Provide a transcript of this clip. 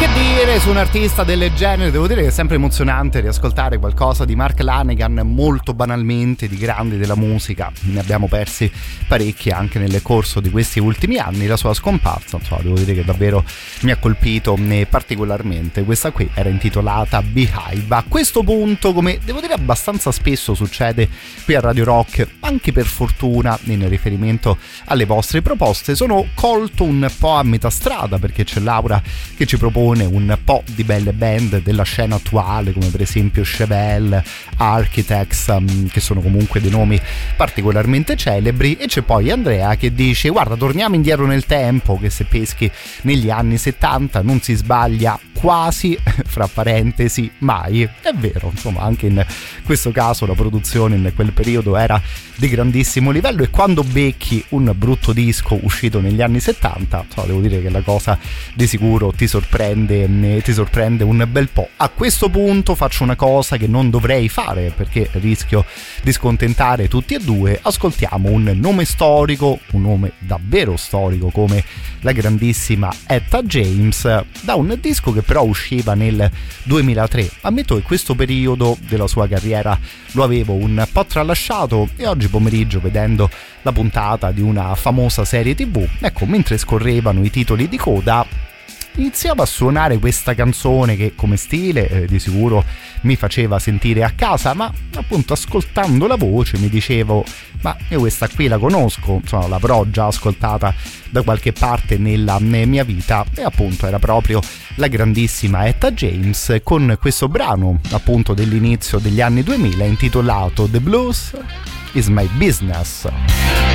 Su un artista del genere devo dire che è sempre emozionante riascoltare qualcosa di Mark Lanegan. Molto banalmente di grandi della musica ne abbiamo persi parecchi anche nel corso di questi ultimi anni. La sua scomparsa, insomma, devo dire che davvero mi ha colpito particolarmente. Questa qui era intitolata Beehive. A questo punto, come devo dire abbastanza spesso succede qui a Radio Rock, anche per fortuna in riferimento alle vostre proposte, sono colto un po' a metà strada, perché c'è Laura che ci propone un po' di belle band della scena attuale, come per esempio Chevelle, Architects, che sono comunque dei nomi particolarmente celebri, e c'è poi Andrea che dice: guarda, torniamo indietro nel tempo, che se peschi negli anni 70 non si sbaglia quasi, fra parentesi, mai. È vero, insomma, anche in questo caso la produzione in quel periodo era di grandissimo livello, e quando becchi un brutto disco uscito negli anni 70, insomma, devo dire che la cosa di sicuro ti sorprende un bel po'. A questo punto faccio una cosa che non dovrei fare, perché rischio di scontentare tutti e due. Ascoltiamo un nome storico, un nome davvero storico come la grandissima Etta James, da un disco che però usciva nel 2003. Ammetto che questo periodo della sua carriera lo avevo un po' tralasciato, e oggi pomeriggio, vedendo la puntata di una famosa serie TV, ecco, mentre scorrevano i titoli di coda, iniziava a suonare questa canzone che come stile di sicuro mi faceva sentire a casa, ma appunto ascoltando la voce mi dicevo: ma io questa qui la conosco, insomma l'avrò già ascoltata da qualche parte nella mia vita. E appunto era proprio la grandissima Etta James, con questo brano appunto dell'inizio degli anni 2000 intitolato The Blues Is My Business.